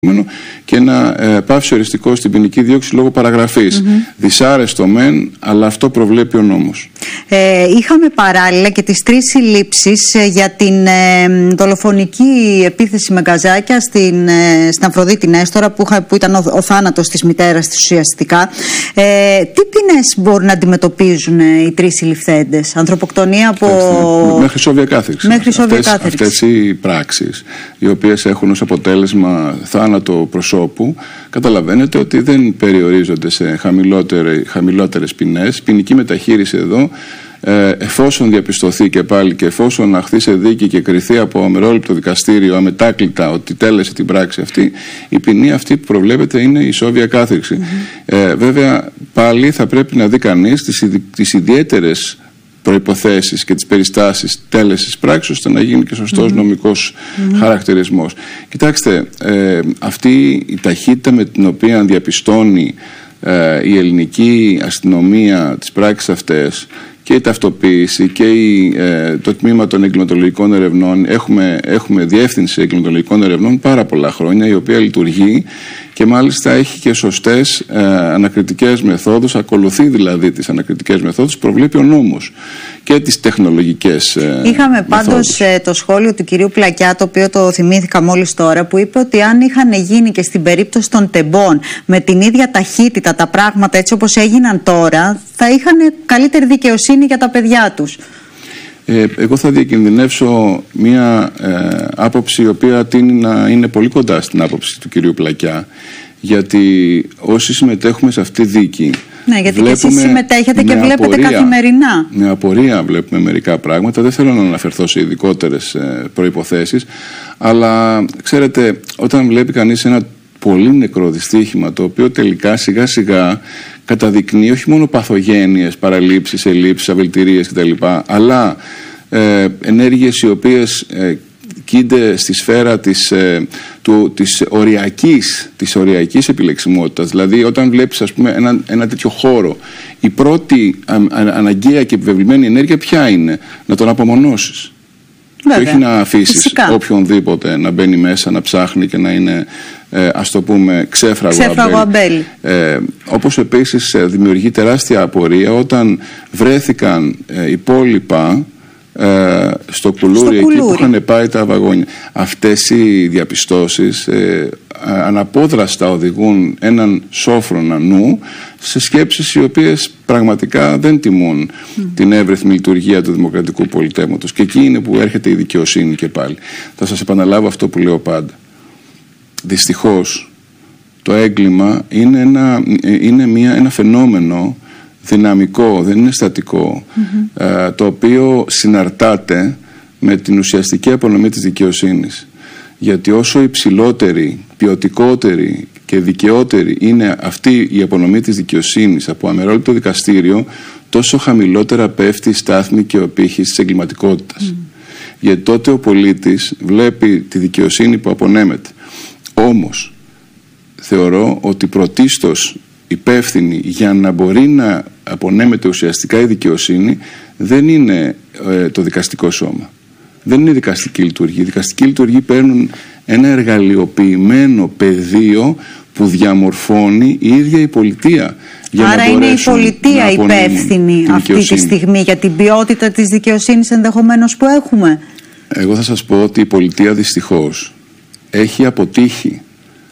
και ένα πάυση οριστικό στην ποινική δίωξη λόγω παραγραφής. Δυσάρεστο μεν, αλλά αυτό προβλέπει ο νόμος. Είχαμε παράλληλα και τις 3 συλλήψεις για την δολοφονική επίθεση με γκαζάκια στην Αφροδίτη Νέστορα, που ήταν ο θάνατος της μητέρας της ουσιαστικά. Τι ποινές μπορούν να αντιμετωπίζουν οι 3 συλληφθέντες? Ανθρωποκτονία από... Μέχρι σόβια κάθριξη. Αυτές οι πράξεις, οι οποίες έχουν ως αποτέλεσμα θάνατο προσώπου, καταλαβαίνετε ότι δεν περιορίζονται σε χαμηλότερες ποινές. Ποινική μεταχείριση εδώ, εφόσον διαπιστωθεί και πάλι και εφόσον αχθεί σε δίκη και κριθεί από αμερόληπτο δικαστήριο αμετάκλητα ότι τέλεσε την πράξη αυτή, η ποινή αυτή που προβλέπεται είναι η σόβια κάθριξη. Βέβαια πάλι θα πρέπει να δει κανείς τις ιδιαίτερες προϋποθέσεις και τις περιστάσεις τέλεσης πράξης, ώστε να γίνει και σωστός νομικός χαρακτηρισμός. Κοιτάξτε, αυτή η ταχύτητα με την οποία διαπιστώνει η ελληνική αστυνομία τις πράξεις αυτές, και η ταυτοποίηση και το τμήμα των εγκληματολογικών ερευνών, έχουμε διεύθυνση εγκληματολογικών ερευνών πάρα πολλά χρόνια, η οποία λειτουργεί και μάλιστα έχει και σωστές ανακριτικές μεθόδους, ακολουθεί δηλαδή τις ανακριτικές μεθόδους, προβλέπει ο νόμος, και τις τεχνολογικές Είχαμε πάντως το σχόλιο του κυρίου Πλακιά, το οποίο το θυμήθηκα μόλις τώρα, που είπε ότι αν είχαν γίνει και στην περίπτωση των τεμπών με την ίδια ταχύτητα τα πράγματα έτσι όπως έγιναν τώρα, θα είχαν καλύτερη δικαιοσύνη για τα παιδιά τους. Εγώ θα διακινδυνεύσω μία άποψη η οποία τείνει να είναι πολύ κοντά στην άποψη του κυρίου Πλακιά, γιατί όσοι συμμετέχουμε σε αυτή τη δίκη, ναι, γιατί και εσείς συμμετέχετε και βλέπετε καθημερινά. Με απορία βλέπουμε μερικά πράγματα. Δεν θέλω να αναφερθώ σε ειδικότερες προϋποθέσεις, αλλά ξέρετε, όταν βλέπει κανείς ένα πολύ νεκρό δυστύχημα, το οποίο τελικά σιγά σιγά καταδεικνύει όχι μόνο παθογένειες, παραλήψεις, ελλείψεις, αβελτηρίες κτλ., αλλά ενέργειες οι οποίες κοίνται στη σφαίρα της οριακής επιλεξιμότητας. Και όταν βλέπεις, ας πούμε, ένα τέτοιο χώρο, η πρώτη αναγκαία και επιβεβλημένη ενέργεια ποια είναι? Να τον απομονώσεις. Και όχι να αφήσεις οποιονδήποτε να μπαίνει μέσα, να ψάχνει και να είναι, ας το πούμε, ξέφραγο αμπέλι. Όπως επίσης δημιουργεί τεράστια απορία όταν βρέθηκαν υπόλοιπα στο κουλούρι, εκεί που είχαν πάει τα βαγόνια. Αυτές οι διαπιστώσεις αναπόδραστα οδηγούν έναν σόφρονα νου σε σκέψεις οι οποίες πραγματικά δεν τιμούν την εύρυθμη λειτουργία του δημοκρατικού πολιτεύματος. Και εκεί είναι που έρχεται η δικαιοσύνη και πάλι. Θα σας επαναλάβω αυτό που λέω πάντα. Δυστυχώς το έγκλημα είναι ένα φαινόμενο δυναμικό, δεν είναι στατικό, το οποίο συναρτάται με την ουσιαστική απονομή της δικαιοσύνης. Γιατί όσο υψηλότερη, ποιοτικότερη και δικαιότερη είναι αυτή η απονομή της δικαιοσύνης από αμερόληπτο δικαστήριο, τόσο χαμηλότερα πέφτει η στάθμη και ο πύχης της εγκληματικότητας. Γιατί τότε ο πολίτης βλέπει τη δικαιοσύνη που απονέμεται. Όμως θεωρώ ότι πρωτίστως υπεύθυνη για να μπορεί να απονέμεται ουσιαστικά η δικαιοσύνη δεν είναι το δικαστικό σώμα. Δεν είναι η δικαστική λειτουργία. Οι δικαστικοί λειτουργοί παίρνουν ένα εργαλειοποιημένο πεδίο που διαμορφώνει η ίδια η πολιτεία. Άρα είναι η πολιτεία υπεύθυνη αυτή τη στιγμή για την ποιότητα της δικαιοσύνης ενδεχομένως που έχουμε? Εγώ θα σας πω ότι η πολιτεία δυστυχώς έχει αποτύχει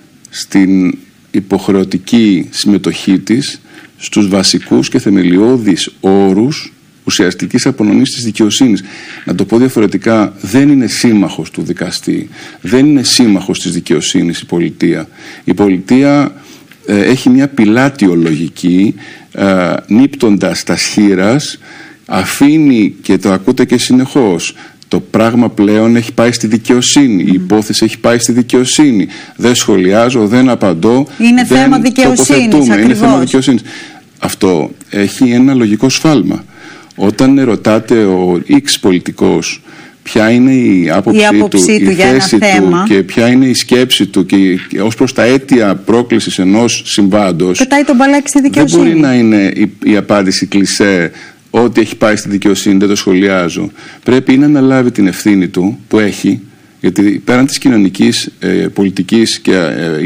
στην υποχρεωτική συμμετοχή της στους βασικούς και θεμελιώδεις όρους ουσιαστικής απονομής της δικαιοσύνης. Να το πω διαφορετικά, δεν είναι σύμμαχος του δικαστή, δεν είναι σύμμαχος της δικαιοσύνης η πολιτεία. Η πολιτεία έχει μια πιλάτιο λογική, νύπτοντας τα σχήρας, αφήνει, και το ακούτε και συνεχώς, το πράγμα πλέον έχει πάει στη δικαιοσύνη. Η υπόθεση έχει πάει στη δικαιοσύνη. Δεν σχολιάζω, δεν απαντώ. Είναι θέμα δικαιοσύνης. Είναι θέμα δικαιοσύνης. Αυτό έχει ένα λογικό σφάλμα. Όταν ρωτάτε ο X πολιτικός ποια είναι η άποψή του, η θέση του και ποια είναι η σκέψη του και ως προς τα αίτια πρόκλησης ενός συμβάντος, πετάει τον μπαλάκι στη δικαιοσύνη. Δεν μπορεί να είναι η απάντηση κλισέ ότι έχει πάει στη δικαιοσύνη, δεν το σχολιάζω. Πρέπει να αναλάβει την ευθύνη του που έχει, γιατί πέραν της κοινωνικής, πολιτικής και